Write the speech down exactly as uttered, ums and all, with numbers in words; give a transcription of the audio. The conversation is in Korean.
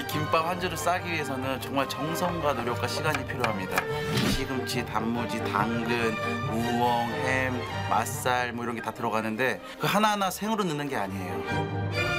이 김밥 한 줄을 싸기 위해서는 정말 정성과 노력과 시간이 필요합니다. 시금치, 단무지, 당근, 우엉, 햄, 맛살 뭐 이런 게 다 들어가는데 그 하나하나 생으로 넣는 게 아니에요.